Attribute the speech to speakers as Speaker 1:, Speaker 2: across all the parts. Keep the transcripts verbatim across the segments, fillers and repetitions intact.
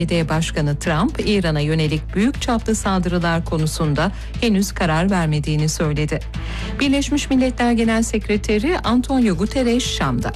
Speaker 1: A B D Başkanı Trump, İran'a yönelik büyük çaplı saldırılar konusunda henüz karar vermediğini söyledi. Birleşmiş Milletler Genel Sekreteri Antonio Guterres Şam'da.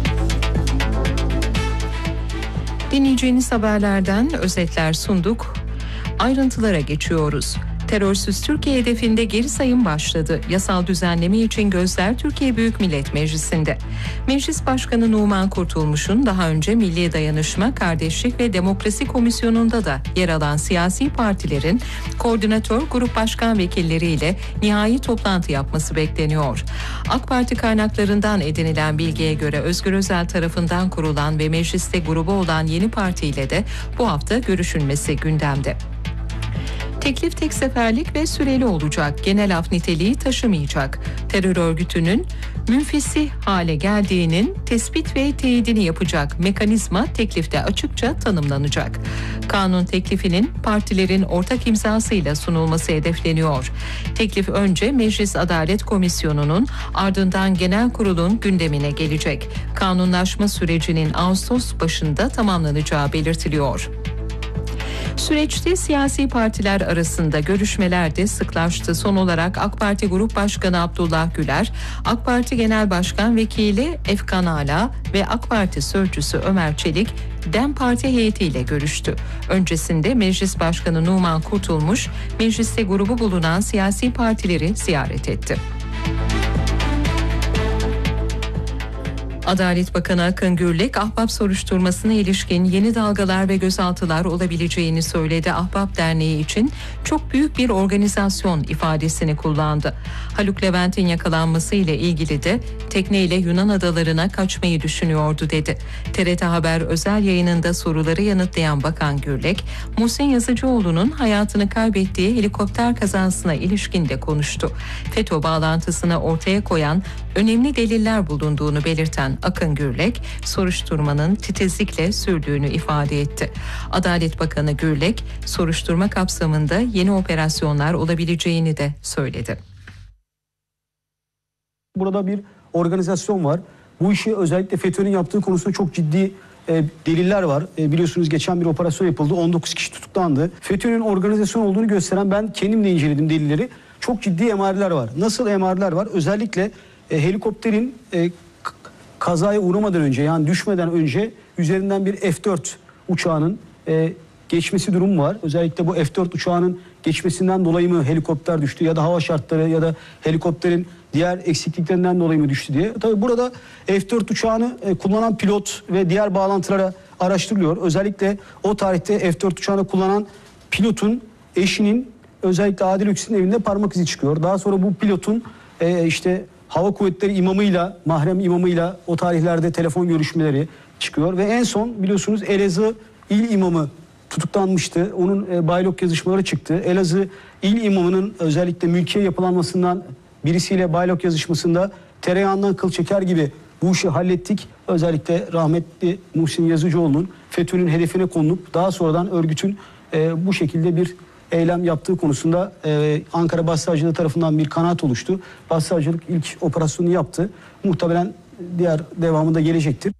Speaker 1: Dinleyeceğiniz haberlerden özetler sunduk. Ayrıntılara geçiyoruz. Terörsüz Türkiye hedefinde geri sayım başladı. Yasal düzenleme için gözler Türkiye Büyük Millet Meclisi'nde. Meclis Başkanı Numan Kurtulmuş'un daha önce Milli Dayanışma, Kardeşlik ve Demokrasi Komisyonu'nda da yer alan siyasi partilerin koordinatör grup başkan vekilleriyle nihai toplantı yapması bekleniyor. AK Parti kaynaklarından edinilen bilgiye göre Özgür Özel tarafından kurulan ve mecliste grubu olan yeni partiyle de bu hafta görüşülmesi gündemde. Teklif tek seferlik ve süreli olacak, genel af niteliği taşımayacak. Terör örgütünün münfesih hale geldiğinin tespit ve teyidini yapacak mekanizma teklifte açıkça tanımlanacak. Kanun teklifinin partilerin ortak imzasıyla sunulması hedefleniyor. Teklif önce Meclis Adalet Komisyonu'nun ardından Genel Kurul'un gündemine gelecek. Kanunlaşma sürecinin Ağustos başında tamamlanacağı belirtiliyor. Süreçte siyasi partiler arasında görüşmeler de sıklaştı. Son olarak AK Parti Grup Başkanı Abdullah Güler, AK Parti Genel Başkan Vekili Efkan Ala ve AK Parti Sözcüsü Ömer Çelik, DEM Parti heyetiyle görüştü. Öncesinde Meclis Başkanı Numan Kurtulmuş, mecliste grubu bulunan siyasi partileri ziyaret etti. Adalet Bakanı Akın Gürlek, Ahbap soruşturmasına ilişkin yeni dalgalar ve gözaltılar olabileceğini söyledi. Ahbap Derneği için çok büyük bir organizasyon ifadesini kullandı. Haluk Levent'in yakalanması ile ilgili de tekneyle Yunan adalarına kaçmayı düşünüyordu dedi. T R T Haber özel yayınında soruları yanıtlayan Bakan Gürlek, Muhsin Yazıcıoğlu'nun hayatını kaybettiği helikopter kazasına ilişkin de konuştu. FETÖ bağlantısını ortaya koyan önemli deliller bulunduğunu belirten Akın Gürlek, soruşturmanın titizlikle sürdüğünü ifade etti. Adalet Bakanı Gürlek, soruşturma kapsamında yeni operasyonlar olabileceğini de söyledi.
Speaker 2: Burada bir organizasyon var. Bu işi özellikle FETÖ'nün yaptığı konusunda çok ciddi e, deliller var. E, biliyorsunuz geçen bir operasyon yapıldı. on dokuz kişi tutuklandı. FETÖ'nün organizasyon olduğunu gösteren, ben kendim de inceledim delilleri. Çok ciddi emareler var. Nasıl emareler var? Özellikle e, helikopterin e, kazaya uğramadan önce, yani düşmeden önce üzerinden bir F dört uçağının e, geçmesi durumu var. Özellikle bu F dört uçağının geçmesinden dolayı mı helikopter düştü ya da hava şartları ya da helikopterin diğer eksikliklerinden dolayı mı düştü diye. Tabii burada F dört uçağını e, kullanan pilot ve diğer bağlantılara araştırılıyor. Özellikle o tarihte F dört uçağını kullanan pilotun eşinin, özellikle Adil Öksüz'ün evinde parmak izi çıkıyor. Daha sonra bu pilotun e, işte Hava Kuvvetleri imamıyla, mahrem imamıyla o tarihlerde telefon görüşmeleri çıkıyor. Ve en son biliyorsunuz Elazığ İl İmamı tutuklanmıştı. Onun e, baylok yazışmaları çıktı. Elazığ İl İmamı'nın özellikle mülkiye yapılanmasından birisiyle baylok yazışmasında tereyağından kıl çeker gibi bu işi hallettik. Özellikle rahmetli Muhsin Yazıcıoğlu'nun FETÖ'nün hedefine konulup daha sonradan örgütün e, bu şekilde bir eylem yaptığı konusunda e, Ankara Başsavcılığı tarafından bir kanaat oluştu. Başsavcılık ilk operasyonu yaptı. Muhtemelen diğer devamı da gelecektir.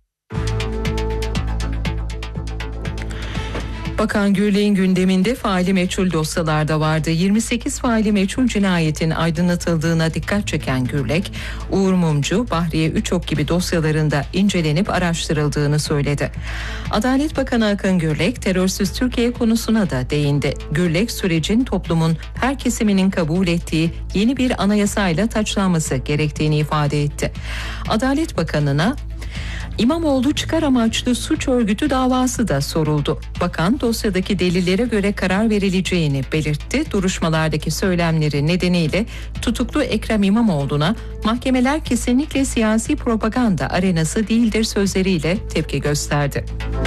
Speaker 1: Bakan Gürlek'in gündeminde faili meçhul dosyalar da vardı. yirmi sekiz faili meçhul cinayetin aydınlatıldığına dikkat çeken Gürlek, Uğur Mumcu, Bahriye Üçok gibi dosyalarında incelenip araştırıldığını söyledi. Adalet Bakanı Akın Gürlek, terörsüz Türkiye konusuna da değindi. Gürlek, sürecin toplumun her kesiminin kabul ettiği yeni bir anayasayla taçlanması gerektiğini ifade etti. Adalet Bakanı'na İmamoğlu çıkar amaçlı suç örgütü davası da soruldu. Bakan dosyadaki delillere göre karar verileceğini belirtti. Duruşmalardaki söylemleri nedeniyle tutuklu Ekrem İmamoğlu'na mahkemeler kesinlikle siyasi propaganda arenası değildir sözleriyle tepki gösterdi.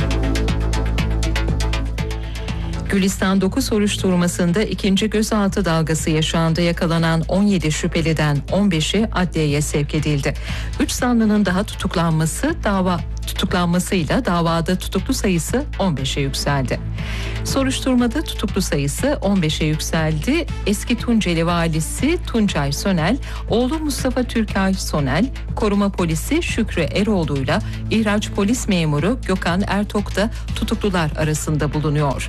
Speaker 1: Gülistan dokuz soruşturmasında ikinci gözaltı dalgası yaşandı. Yakalanan on yedi şüpheliden on beşi adliyeye sevk edildi. üç zanlının daha tutuklanması dava tutuklanmasıyla davada tutuklu sayısı on beşe yükseldi. Soruşturmada tutuklu sayısı on beşe yükseldi. Eski Tunceli valisi Tuncay Sönel, oğlu Mustafa Türkay Sönel, koruma polisi Şükrü Eroğlu'yla ihraç polis memuru Gökhan Ertok da tutuklular arasında bulunuyor.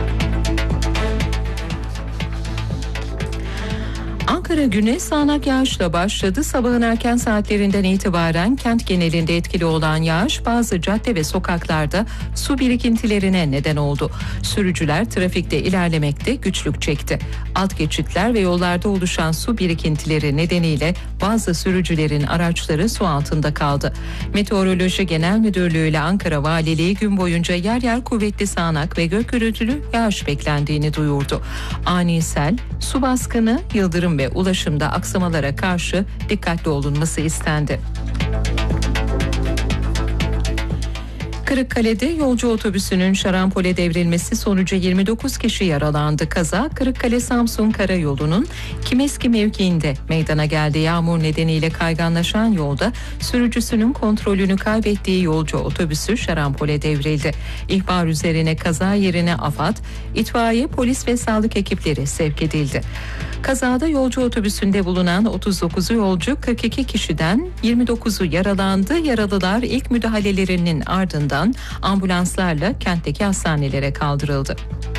Speaker 1: Ankara güne sağanak yağışla başladı. Sabahın erken saatlerinden itibaren kent genelinde etkili olan yağış bazı cadde ve sokaklarda su birikintilerine neden oldu. Sürücüler trafikte ilerlemekte güçlük çekti. Alt geçitler ve yollarda oluşan su birikintileri nedeniyle bazı sürücülerin araçları su altında kaldı. Meteoroloji Genel Müdürlüğü ile Ankara Valiliği gün boyunca yer yer kuvvetli sağanak ve gök gürültülü yağış beklendiğini duyurdu. Ani sel, su baskını, yıldırım ve ulaşımda aksamalara karşı dikkatli olunması istendi. Kırıkkale'de yolcu otobüsünün şarampole devrilmesi sonucu yirmi dokuz kişi yaralandı. Kaza Kırıkkale-Samsun Karayolu'nun Kimeski mevkiinde meydana geldi. Yağmur nedeniyle kayganlaşan yolda sürücüsünün kontrolünü kaybettiği yolcu otobüsü şarampole devrildi. İhbar üzerine kaza yerine AFAD, itfaiye, polis ve sağlık ekipleri sevk edildi. Kazada yolcu otobüsünde bulunan otuz dokuzu yolcu, kırk iki kişiden yirmi dokuzu yaralandı. Yaralılar ilk müdahalelerinin ardından ambulanslarla kentteki hastanelere kaldırıldı.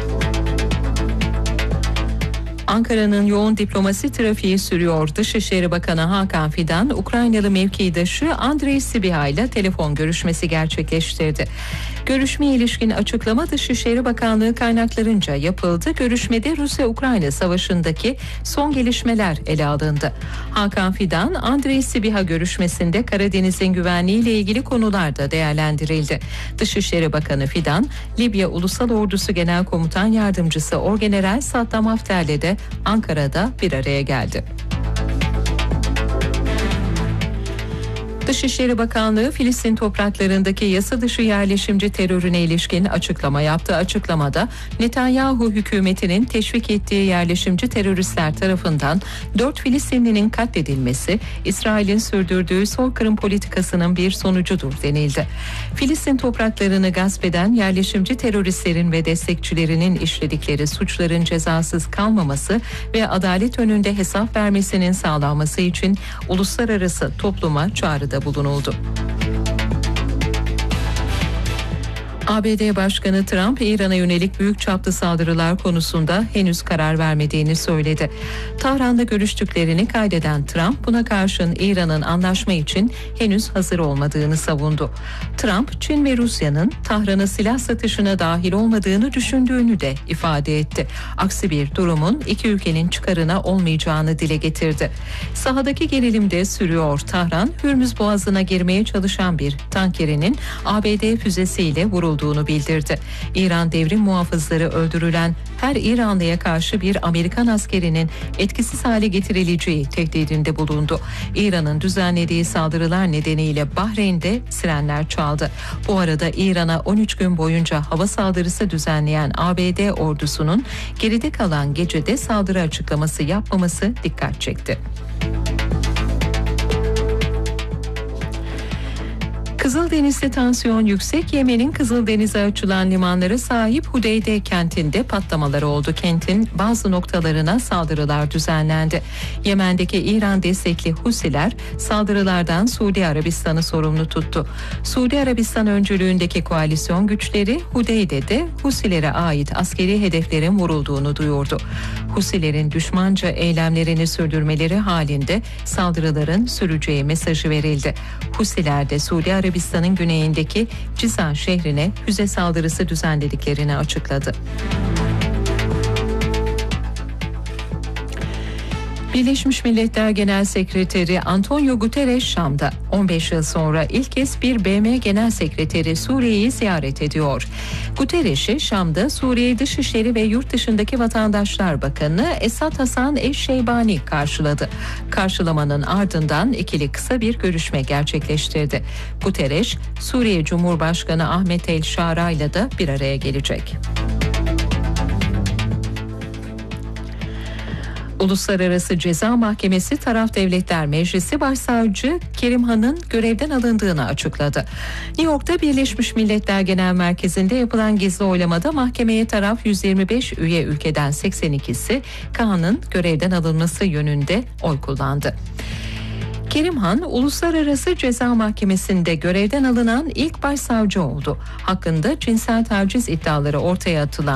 Speaker 1: Ankara'nın yoğun diplomasi trafiği sürüyor. Dışişleri Bakanı Hakan Fidan, Ukraynalı mevkidaşı Andrei Sybiha ile telefon görüşmesi gerçekleştirdi. Görüşmeye ilişkin açıklama Dışişleri Bakanlığı kaynaklarınca yapıldı. Görüşmede Rusya-Ukrayna savaşındaki son gelişmeler ele alındı. Hakan Fidan, Andrei Sybiha görüşmesinde Karadeniz'in güvenliği ile ilgili konular da değerlendirildi. Dışişleri Bakanı Fidan, Libya Ulusal Ordusu Genel Komutan Yardımcısı Orgeneral Saddam Hafter'le de Ankara'da bir araya geldi. Dışişleri Bakanlığı Filistin topraklarındaki yasa dışı yerleşimci terörüne ilişkin açıklama yaptı. Açıklamada Netanyahu hükümetinin teşvik ettiği yerleşimci teröristler tarafından dört Filistinlinin katledilmesi, İsrail'in sürdürdüğü soykırım politikasının bir sonucudur denildi. Filistin topraklarını gasp eden yerleşimci teröristlerin ve destekçilerinin işledikleri suçların cezasız kalmaması ve adalet önünde hesap vermesinin sağlanması için uluslararası topluma çağrıda bulunuldu. A B D Başkanı Trump, İran'a yönelik büyük çaplı saldırılar konusunda henüz karar vermediğini söyledi. Tahran'da görüştüklerini kaydeden Trump, buna karşın İran'ın anlaşma için henüz hazır olmadığını savundu. Trump, Çin ve Rusya'nın Tahran'a silah satışına dahil olmadığını düşündüğünü de ifade etti. Aksi bir durumun iki ülkenin çıkarına olmayacağını dile getirdi. Sahadaki gerilim de sürüyor. Tahran, Hürmüz Boğazı'na girmeye çalışan bir tankerinin A B D füzesiyle vuruldu bildirdi. İran devrim muhafızları öldürülen her İranlıya karşı bir Amerikan askerinin etkisiz hale getirileceği tehdidinde bulundu. İran'ın düzenlediği saldırılar nedeniyle Bahreyn'de sirenler çaldı. Bu arada İran'a on üç gün boyunca hava saldırısı düzenleyen A B D ordusunun geride kalan gecede saldırı açıklaması yapmaması dikkat çekti. Kızıldeniz'de tansiyon yüksek. Yemen'in Kızıldeniz'e açılan limanlara sahip Hudeyde kentinde patlamalar oldu. Kentin bazı noktalarına saldırılar düzenlendi. Yemen'deki İran destekli Husiler saldırılardan Suudi Arabistan'ı sorumlu tuttu. Suudi Arabistan öncülüğündeki koalisyon güçleri Hudeyde'de Husilere ait askeri hedeflerin vurulduğunu duyurdu. Husilerin düşmanca eylemlerini sürdürmeleri halinde saldırıların süreceği mesajı verildi. Husiler de Suudi Arabistan'ın güneyindeki Cizan şehrine füze saldırısı düzenlediklerini açıkladı. Birleşmiş Milletler Genel Sekreteri Antonio Guterres Şam'da on beş yıl sonra ilk kez bir B M Genel Sekreteri Suriye'yi ziyaret ediyor. Guterres'i Şam'da Suriye Dışişleri ve Yurt Dışındaki Vatandaşlar Bakanı Esad Hasan Eşşeybani karşıladı. Karşılamanın ardından ikili kısa bir görüşme gerçekleştirdi. Guterres, Suriye Cumhurbaşkanı Ahmet El Şara ile de bir araya gelecek. Uluslararası Ceza Mahkemesi Taraf Devletler Meclisi Başsavcı Kerim Han'ın görevden alındığını açıkladı. New York'ta Birleşmiş Milletler Genel Merkezi'nde yapılan gizli oylamada mahkemeye taraf yüz yirmi beş üye ülkeden seksen ikisi Kaan'ın görevden alınması yönünde oy kullandı. Kerim Han, Uluslararası Ceza Mahkemesi'nde görevden alınan ilk başsavcı oldu. Hakkında cinsel taciz iddiaları ortaya atılan